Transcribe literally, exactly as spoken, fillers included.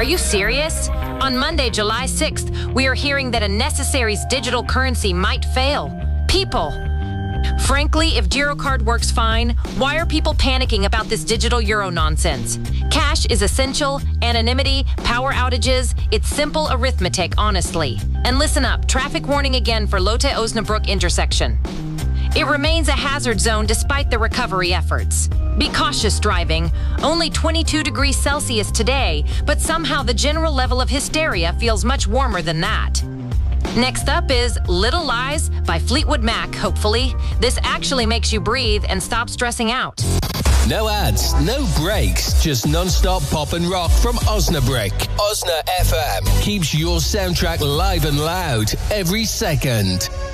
Are you serious? On Monday, July sixth, we are hearing that a necessary's digital currency might fail. People. Frankly, if Girocard works fine, why are people panicking about this digital euro nonsense? Cash is essential, anonymity, power outages, it's simple arithmetic, honestly. And listen up, traffic warning again for Lotte Osnabrück intersection. It remains a hazard zone despite the recovery efforts. Be cautious driving. Only twenty-two degrees Celsius today, but somehow the general level of hysteria feels much warmer than that. Next up is Little Lies by Fleetwood Mac, hopefully. This actually makes you breathe and stop stressing out. No ads, no breaks, just non-stop pop and rock from Osnabrück. Osna F M keeps your soundtrack live and loud every second.